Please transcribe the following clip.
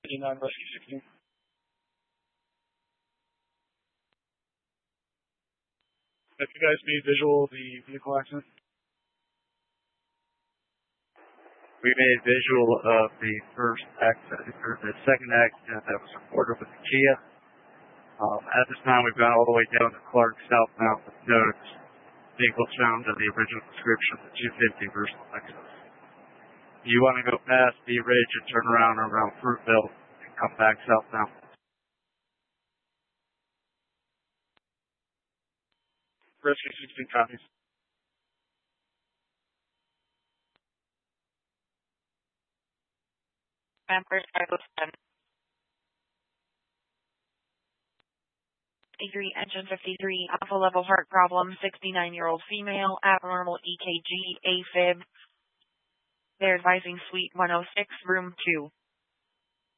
59 Rescue 16. If you guys made visual of the vehicle accident? We made visual of the first accident, or the second accident that was reported with the Kia. At this time, we've gone all the way down to Clark southbound with notes. Vehicles found in the original description of the 250 versus Lexus. You want to go past the ridge and turn around Fruitville and come back southbound. Rescue 16 copies. Members, 507. Engine 53, alpha level heart problem, 69-year-old female, abnormal EKG, AFib. They're advising suite 106, room 2.